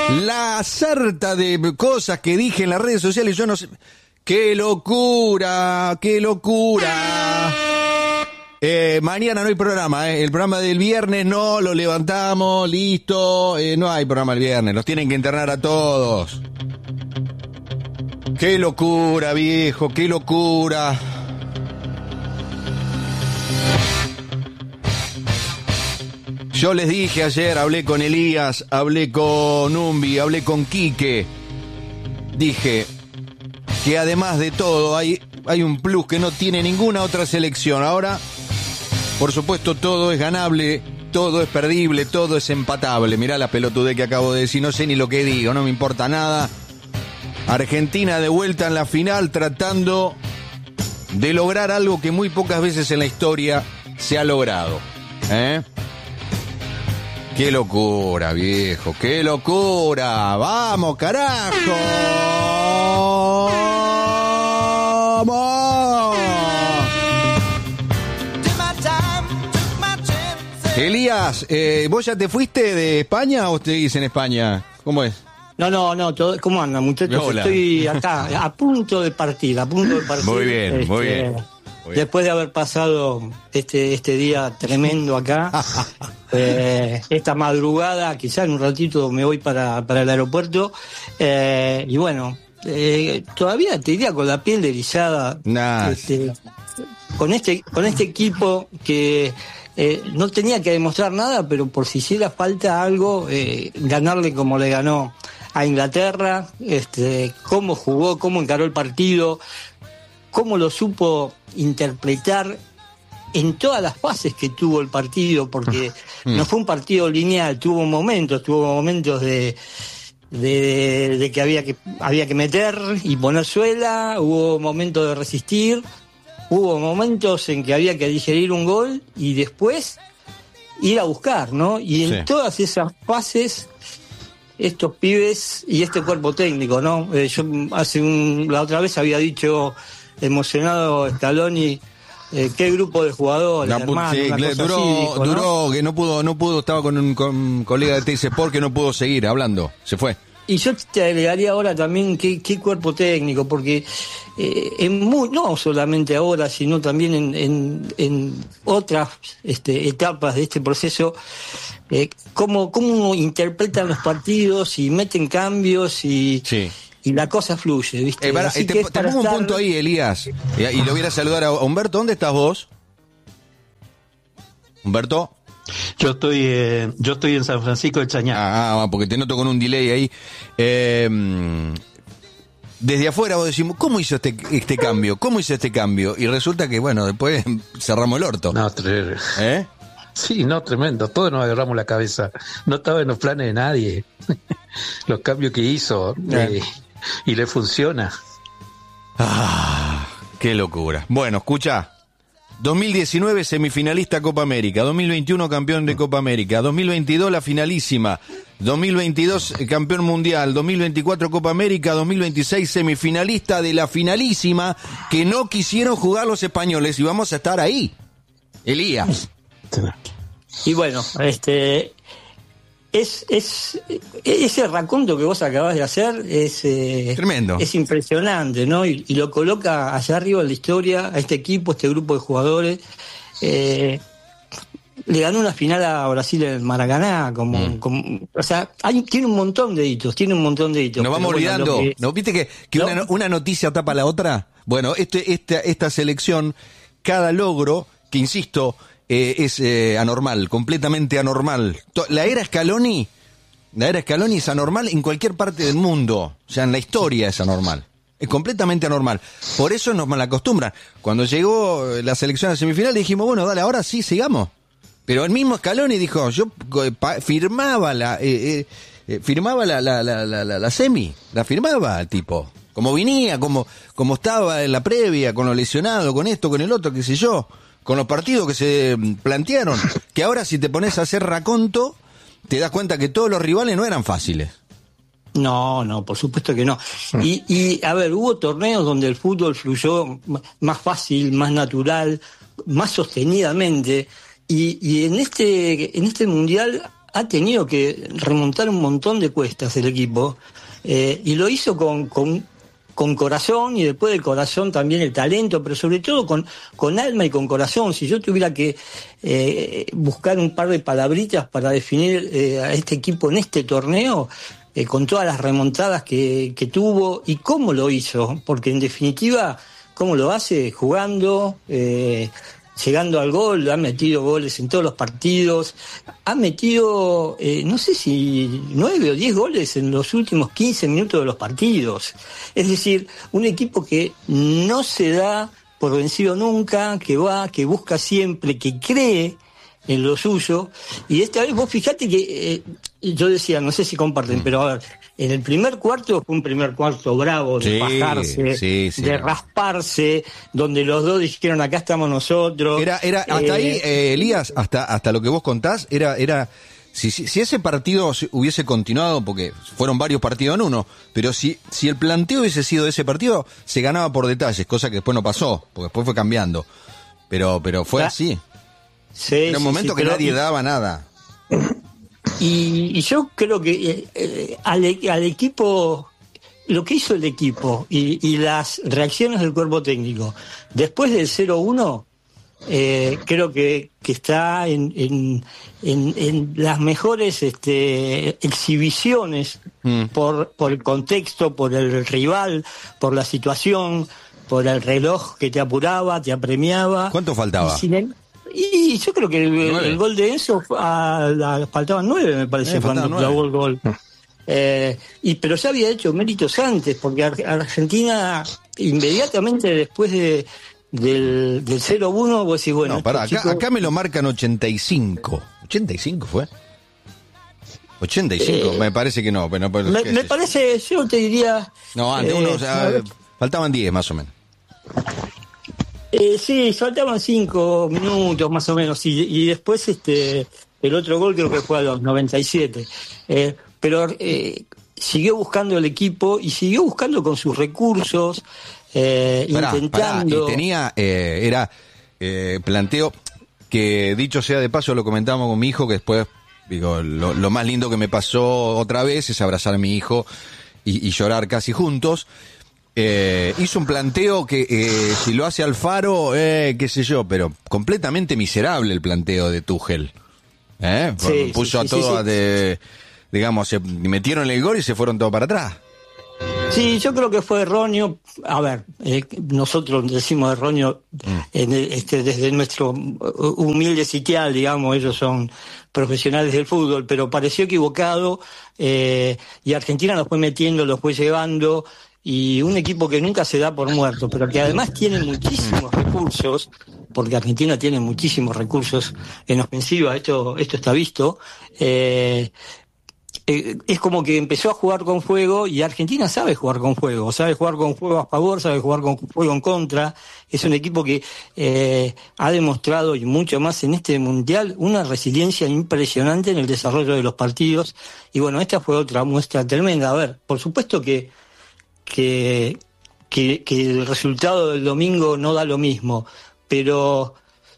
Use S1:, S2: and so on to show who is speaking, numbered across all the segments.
S1: La sarta de cosas que dije en las redes sociales, yo no sé... ¡Qué locura! ¡Qué locura! Mañana no hay programa, El programa del viernes no lo levantamos, listo. No hay programa el viernes, los tienen que internar a todos. ¡Qué locura, viejo! ¡Qué locura! Yo les dije ayer, hablé con Elías, hablé con Umbi, hablé con Quique. Dije que además de todo hay un plus que no tiene ninguna otra selección. Ahora, por supuesto, todo es ganable, todo es perdible, todo es empatable. Mirá la pelotudez que acabo de decir, no sé ni lo que digo, no me importa nada. Argentina de vuelta en la final tratando de lograr algo que muy pocas veces en la historia se ha logrado. ¡Qué locura, viejo! ¡Qué locura! ¡Vamos, carajo! ¡Vamos! Elías, ¿vos ya te fuiste de España o seguís en España? ¿Cómo es?
S2: No, ¿cómo andan, muchachos?
S1: Hola.
S2: Estoy acá, a punto de partir.
S1: Muy bien, muy bien.
S2: Después de haber pasado este día tremendo acá, esta madrugada, quizá en un ratito me voy para el aeropuerto, y bueno, todavía te diría con la piel erizada, con este equipo que no tenía que demostrar nada, pero por si hiciera falta algo, ganarle como le ganó a Inglaterra, cómo jugó, cómo encaró el partido, cómo lo supo interpretar en todas las fases que tuvo el partido, porque no fue un partido lineal, tuvo momentos de que había que meter y poner suela, hubo momentos de resistir, hubo momentos en que había que digerir un gol y después ir a buscar, ¿no? Y en todas esas fases, estos pibes y este cuerpo técnico, ¿no? Yo la otra vez había dicho emocionado Scaloni, qué grupo de jugadores, hermano,
S1: duró, que no pudo, estaba con un colega de TC Sport que no pudo seguir hablando, se fue.
S2: Y yo te agregaría ahora también qué cuerpo técnico, porque no solamente ahora, sino también en otras etapas de este proceso, cómo interpretan los partidos y meten cambios y la cosa fluye, ¿viste?
S1: Te pongo un punto ahí, Elías, y lo voy a saludar a Humberto. ¿Dónde estás vos? ¿Humberto?
S3: Yo estoy en San Francisco de Chañar.
S1: Porque te noto con un delay ahí. Desde afuera vos decimos, ¿cómo hizo este cambio? ¿Cómo hizo este cambio? Y resulta que, bueno, después cerramos el orto.
S3: No, Sí, no, tremendo. Todos nos agarramos la cabeza. No estaba en los planes de nadie. Los cambios que hizo. Y le funciona.
S1: Qué locura. Bueno, escucha. 2019 semifinalista Copa América, 2021 campeón de Copa América, 2022 la finalísima, 2022 campeón mundial, 2024 Copa América, 2026 semifinalista de la finalísima que no quisieron jugar los españoles y vamos a estar ahí. Elías.
S2: Y bueno, ese raconto que vos acabás de hacer es
S1: tremendo,
S2: es impresionante, ¿no? Y lo coloca allá arriba en la historia a este equipo, este grupo de jugadores. Le ganó una final a Brasil en el Maracaná, o sea, tiene un montón de hitos,
S1: Nos vamos olvidando, ¿no? ¿Viste que una noticia tapa la otra? Bueno, esta selección, cada logro, que insisto, es anormal, completamente anormal. La era Scaloni es anormal en cualquier parte del mundo. O sea, en la historia es anormal. Es completamente anormal. Por eso nos malacostumbran. Cuando llegó la selección a semifinal dijimos, bueno, dale, ahora sí, sigamos. Pero el mismo Scaloni dijo, yo firmaba la semi, la firmaba el tipo. Como venía, como estaba en la previa, con lo lesionado, con esto, con el otro, qué sé yo. Con los partidos que se plantearon, que ahora si te pones a hacer raconto, te das cuenta que todos los rivales no eran fáciles.
S2: No, por supuesto que no. Y a ver, hubo torneos donde el fútbol fluyó más fácil, más natural, más sostenidamente, y en este mundial ha tenido que remontar un montón de cuestas el equipo, y lo hizo con corazón, y después del corazón también el talento, pero sobre todo con alma y con corazón. Si yo tuviera que buscar un par de palabritas para definir a este equipo en este torneo, con todas las remontadas que tuvo y cómo lo hizo, porque en definitiva, cómo lo hace, jugando, llegando al gol, ha metido goles en todos los partidos, ha metido, no sé si 9 o 10 goles en los últimos 15 minutos de los partidos. Es decir, un equipo que no se da por vencido nunca, que va, que busca siempre, que cree en lo suyo. Y esta vez vos fijate que, yo decía, no sé si comparten, pero a ver, en el primer cuarto fue un primer cuarto bravo, de bajarse, de rasparse, donde los dos dijeron, acá estamos nosotros.
S1: Era hasta ahí, Elías, hasta lo que vos contás, era si ese partido hubiese continuado, porque fueron varios partidos en uno, pero si el planteo hubiese sido de ese partido, se ganaba por detalles, cosa que después no pasó, porque después fue cambiando. Pero fue así.
S2: Sí,
S1: era un momento que nadie daba nada.
S2: Y yo creo que al equipo, lo que hizo el equipo y las reacciones del cuerpo técnico después del 0-1, creo que está en las mejores exhibiciones por el contexto, por el rival, por la situación, por el reloj que te apuraba, te apremiaba.
S1: ¿Cuánto faltaba?
S2: Y yo creo que el gol de Enzo faltaban 9, me parece, cuando clavó el gol. Pero ya había hecho méritos antes, porque Argentina, inmediatamente después del 0-1, vos decís, bueno...
S1: No, pará, acá me lo marcan 85. ¿85 fue? 85, me parece que no. Pero
S2: me parece, yo te diría...
S1: No, antes faltaban 10 más o menos.
S2: Sí, faltaban 5 minutos más o menos, y después el otro gol creo que fue a los 97. Pero siguió buscando el equipo y siguió buscando con sus recursos, intentando...
S1: Y tenía, planteo que, dicho sea de paso, lo comentábamos con mi hijo, que después, digo, lo más lindo que me pasó otra vez es abrazar a mi hijo y llorar casi juntos. Hizo un planteo que si lo hace Alfaro, qué sé yo, pero completamente miserable el planteo de Tuchel. Puso a todos, digamos, se metieron el gol y se fueron todos para atrás.
S2: Sí, yo creo que fue erróneo. A ver, nosotros decimos erróneo desde nuestro humilde sitial, digamos, ellos son profesionales del fútbol, pero pareció equivocado, y Argentina los fue metiendo, los fue llevando, y un equipo que nunca se da por muerto, pero que además tiene muchísimos recursos, porque Argentina tiene muchísimos recursos en ofensiva, esto está visto. Es como que empezó a jugar con fuego, y Argentina sabe jugar con fuego a favor, sabe jugar con fuego en contra. Es un equipo que ha demostrado, y mucho más en este mundial, una resiliencia impresionante en el desarrollo de los partidos. Y bueno, esta fue otra muestra tremenda. A ver, por supuesto que el resultado del domingo no da lo mismo, pero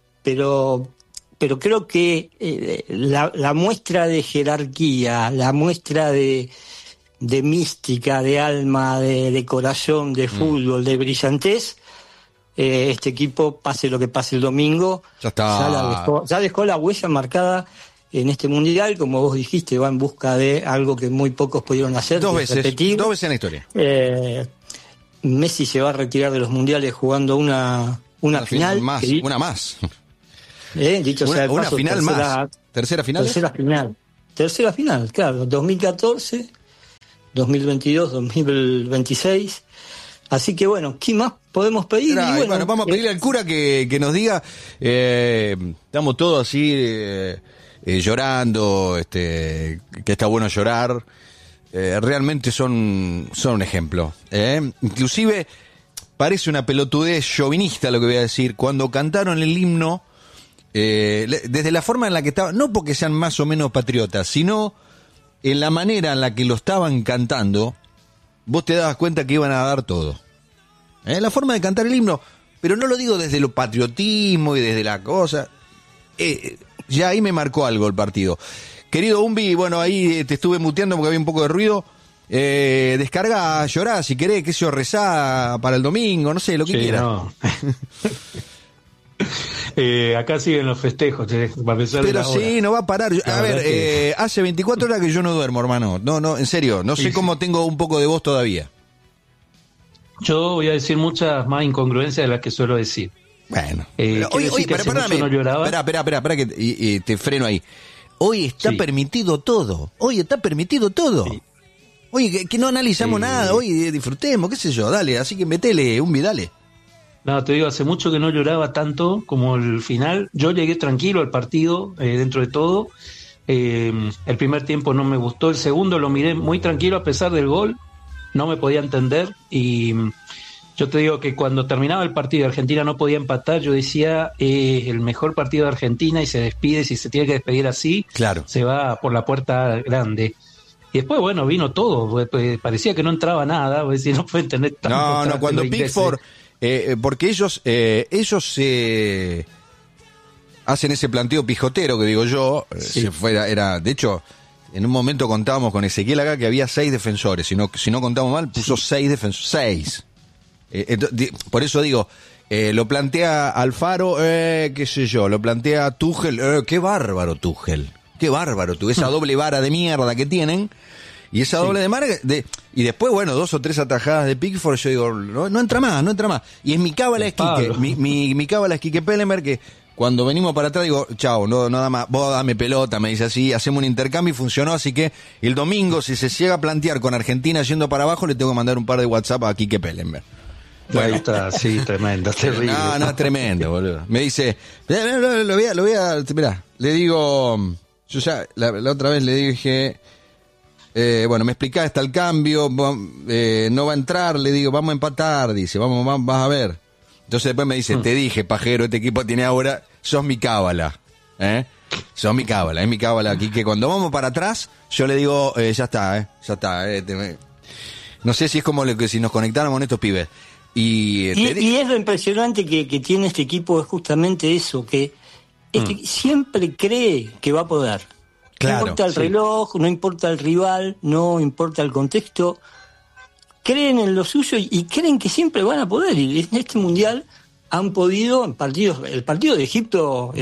S2: creo que la muestra de jerarquía, la muestra de mística, de alma, de corazón, de fútbol, de brillantez, este equipo, pase lo que pase el domingo, ya dejó la huella marcada en este mundial. Como vos dijiste, va en busca de algo que muy pocos pudieron hacer.
S1: Dos veces en la historia.
S2: Messi se va a retirar de los mundiales jugando una final.
S1: Una más.
S2: Dicho sea de paso,
S1: una final más. ¿Tercera final?
S2: Tercera final, claro. 2014, 2022, 2026. Así que bueno, ¿qué más podemos pedir?
S1: Bueno, vamos a pedirle al cura que nos diga. Estamos todos así llorando, que está bueno llorar. Realmente son un ejemplo. Inclusive parece una pelotudez chauvinista lo que voy a decir. Cuando cantaron el himno, desde la forma en la que estaban, no porque sean más o menos patriotas, sino en la manera en la que lo estaban cantando, vos te dabas cuenta que iban a dar todo. La forma de cantar el himno, pero no lo digo desde lo patriotismo y desde la cosa. Ya ahí me marcó algo el partido. Querido Umbi, bueno, ahí te estuve muteando porque había un poco de ruido. Descarga, llorá, si querés, qué sé yo, rezá para el domingo, no sé, lo que quieras. No.
S3: Acá siguen los festejos, para pesar de la hora.
S1: Sí, no va a parar. A ver, hace 24 horas que yo no duermo, hermano. No, en serio, no sé cómo tengo un poco de voz todavía.
S3: Yo voy a decir muchas más incongruencias de las que suelo decir.
S1: Bueno, hoy perdóname.
S3: No lloraba.
S1: Espera, que te freno ahí. Hoy está permitido todo. Sí. Oye, que no analizamos nada, hoy disfrutemos, qué sé yo, dale, así que metele, Umbi, dale.
S3: No, te digo, hace mucho que no lloraba tanto como el final. Yo llegué tranquilo al partido, dentro de todo. El primer tiempo no me gustó, el segundo lo miré muy tranquilo a pesar del gol. No me podía entender y yo te digo que cuando terminaba el partido y Argentina no podía empatar, yo decía, el mejor partido de Argentina y se despide, si se tiene que despedir así,
S1: claro,
S3: se va por la puerta grande. Y después, bueno, vino todo, pues, parecía que no entraba nada, pues, si no puede entender tanto.
S1: No, cuando Pickford, porque ellos hacen ese planteo pijotero que digo yo, de hecho, en un momento contábamos con Ezequiel acá que había 6 defensores, si no contamos mal, puso 6 defensores, 6. Por eso digo, lo plantea Alfaro, qué sé yo, lo plantea Tuchel, qué bárbaro Tuchel, esa doble vara de mierda que tienen, y esa doble de marca, y después, bueno, 2 o 3 atajadas de Pickford, yo digo, no entra más, y es mi cábala es Quique, mi cábala es Quique Pellemer, que cuando venimos para atrás digo, chao, no nada más, vos dame pelota, me dice así, hacemos un intercambio y funcionó, así que el domingo, si se llega a plantear con Argentina yendo para abajo, le tengo que mandar un par de WhatsApp a Quique Pellemer.
S3: Ahí está, sí, tremendo, terrible.
S1: No, es tremendo, boludo. Me dice, lo voy a, mirá, le digo, yo ya, la otra vez le dije, bueno, me explicás, está el cambio, no va a entrar, le digo, vamos a empatar, dice, vas a ver. Entonces después me dice, te dije, pajero, este equipo tiene ahora, sos mi cábala, sos mi cábala, es mi cábala aquí, que cuando vamos para atrás, yo le digo, ya está. No sé si es como que si nos conectáramos con estos pibes. Y
S2: es lo impresionante que tiene este equipo, es justamente eso, que siempre cree que va a poder. Claro, no importa el reloj, no importa el rival, no importa el contexto, creen en lo suyo y creen que siempre van a poder. Y en este mundial han podido en partidos. El partido de Egipto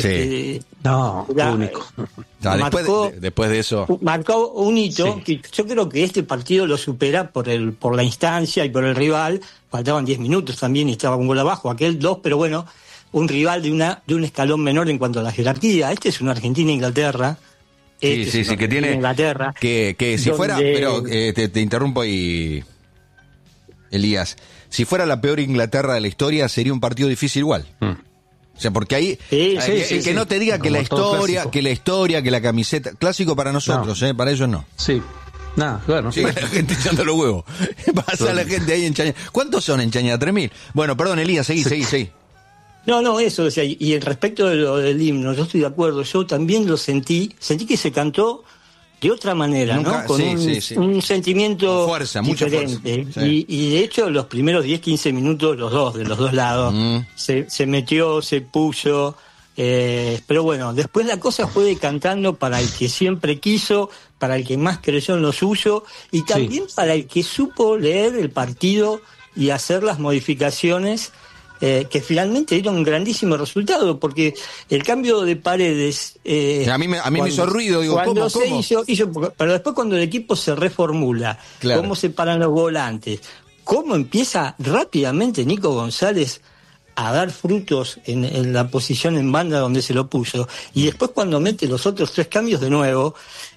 S3: único.
S1: Después de eso
S2: marcó un hito que yo creo que este partido lo supera por la instancia y por el rival. Faltaban 10 minutos también y estaba un gol abajo, aquel 2, pero bueno, un rival de un escalón menor en cuanto a la jerarquía. Este es una Argentina-Inglaterra.
S1: Sí, que tiene
S2: Inglaterra,
S1: que si fuera, pero te interrumpo ahí, Elías, si fuera la peor Inglaterra de la historia sería un partido difícil igual. O sea, porque ahí que no te diga que la historia, que la camiseta, clásico para nosotros, para ellos no.
S3: Sí. Nada, claro.
S1: Sí, la gente echando los huevos. Pasa la gente ahí en Chañar. ¿Cuántos son en Chañar? 3.000. Bueno, perdón, Elías, seguí.
S2: No, eso, o sea, y respecto de lo del himno, yo estoy de acuerdo, yo también lo sentí que se cantó de otra manera, ¿no? Con un sentimiento
S1: fuerza,
S2: diferente.
S1: Mucha fuerza. Sí.
S2: Y de hecho, los primeros 10-15 minutos, de los dos lados, se metió, se puso, pero bueno, después la cosa fue decantando para el que siempre quiso, para el que más creyó en lo suyo, y también para el que supo leer el partido y hacer las modificaciones que finalmente dieron un grandísimo resultado, porque el cambio de Paredes...
S1: a mí me hizo ruido, digo,
S2: cuando
S1: ¿cómo?
S2: Se hizo, pero después cuando el equipo se reformula, cómo se paran los volantes, cómo empieza rápidamente Nico González a dar frutos en la posición en banda donde se lo puso, y después cuando mete los otros 3 cambios de nuevo...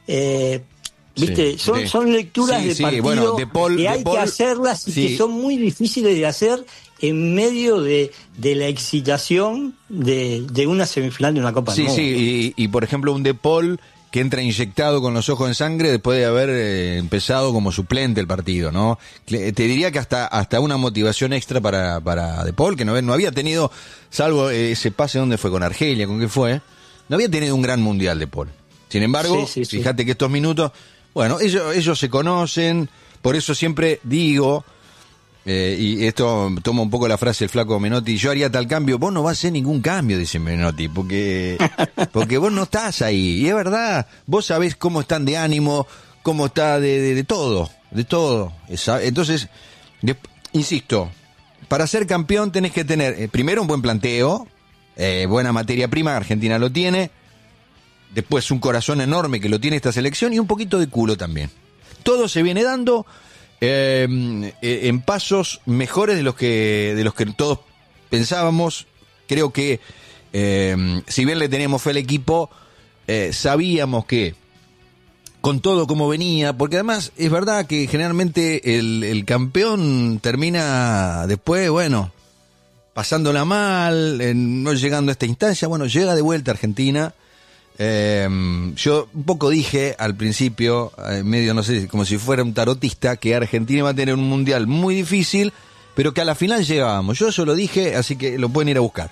S2: ¿viste? Son lecturas de partido,
S1: bueno,
S2: que hay que hacerlas y que son muy difíciles de hacer en medio de la excitación de una semifinal de una Copa del Mundo.
S1: Y por ejemplo un De Paul que entra inyectado con los ojos en sangre después de haber empezado como suplente el partido, ¿no? Te diría que hasta una motivación extra para De Paul, que no había tenido, salvo ese pase donde fue con Argelia, con qué fue, no había tenido un gran mundial De Paul. Sin embargo, fíjate que estos minutos, bueno, ellos se conocen, por eso siempre digo, y esto toma un poco la frase del flaco Menotti, yo haría tal cambio, vos no vas a hacer ningún cambio, dice Menotti, porque vos no estás ahí, y es verdad, vos sabés cómo están de ánimo, cómo está de todo, entonces, insisto, para ser campeón tenés que tener, primero un buen planteo, buena materia prima, Argentina lo tiene, después un corazón enorme que lo tiene esta selección y un poquito de culo también. Todo se viene dando en pasos mejores de los que todos pensábamos. Creo que si bien le teníamos fe al equipo, sabíamos que con todo como venía, porque además es verdad que generalmente el campeón termina después, bueno, pasándola mal, no llegando a esta instancia. Bueno, llega de vuelta Argentina. Yo un poco dije al principio, medio no sé, como si fuera un tarotista, que Argentina va a tener un mundial muy difícil, pero que a la final llegábamos. Yo eso lo dije, así que lo pueden ir a buscar.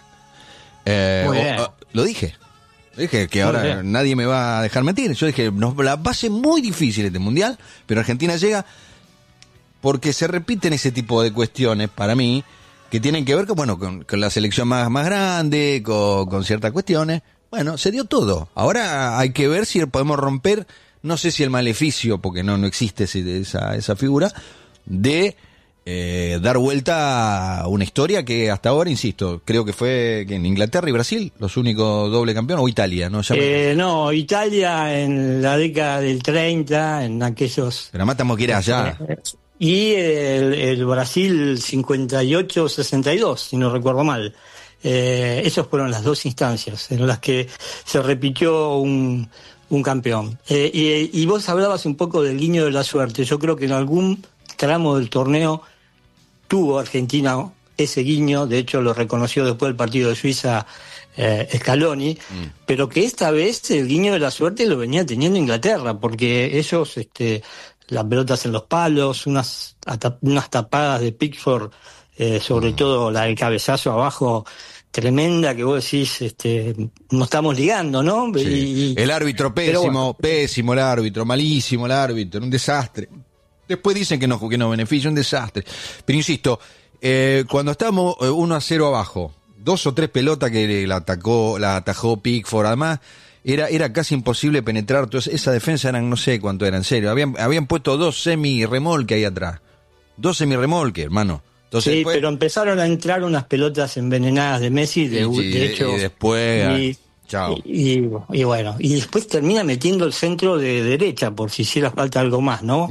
S1: Lo dije que ahora nadie me va a dejar mentir. Yo dije, la va a ser muy difícil este mundial, pero Argentina llega, porque se repiten ese tipo de cuestiones para mí que tienen que ver con la selección más grande, con ciertas cuestiones. Bueno, se dio todo. Ahora hay que ver si podemos romper, no sé si el maleficio, porque no existe esa figura, de dar vuelta a una historia que hasta ahora, insisto, creo que fue que en Inglaterra y Brasil los únicos doble campeones, o Italia, ¿no?
S2: No, Italia en la década del 30, en aquellos...
S1: Pero matamos que era allá.
S2: Y el Brasil 58-62, si no recuerdo mal. Esas fueron las dos instancias en las que se repitió un campeón. Y vos hablabas un poco del guiño de la suerte. Yo creo que en algún tramo del torneo tuvo Argentina ese guiño, de hecho lo reconoció después del partido de Suiza Scaloni, pero que esta vez el guiño de la suerte lo venía teniendo Inglaterra, porque ellos, las pelotas en los palos, unas tapadas de Pickford, sobre todo la del cabezazo abajo, tremenda, que vos decís, no estamos ligando, ¿no?
S1: Sí. El árbitro pésimo, pésimo el árbitro, malísimo el árbitro, un desastre. Después dicen que no beneficia, un desastre. Pero insisto, cuando estamos 1-0 abajo, 2 o 3 pelotas que la atajó Pickford, además era casi imposible penetrar. Entonces, esa defensa eran, no sé cuánto era, en serio. Habían puesto 2 semi-remolques ahí atrás. 2 semi-remolques, hermano. Entonces,
S2: sí, después, pero empezaron a entrar unas pelotas envenenadas de Messi, de hecho.
S1: Y después... chao.
S2: Y bueno, y después termina metiendo el centro de derecha, por si hiciera falta algo más, ¿no?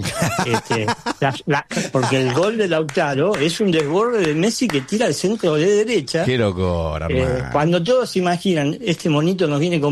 S2: Porque el gol de Lautaro es un desborde de Messi que tira el centro de derecha.
S1: Qué locura, hermano.
S2: Cuando todos imaginan, este monito nos viene con